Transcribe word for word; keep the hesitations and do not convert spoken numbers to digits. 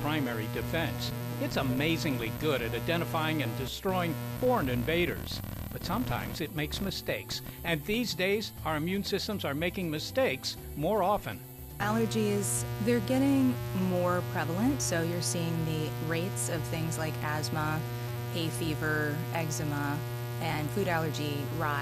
primary defense. It's amazingly good at identifying and destroying foreign invaders. But sometimes it makes mistakes. And these days, our immune systems are making mistakes more often. Allergies, they're getting more prevalent, so you're seeing the rates of things like asthma, hay fever, eczema, and food allergy rise.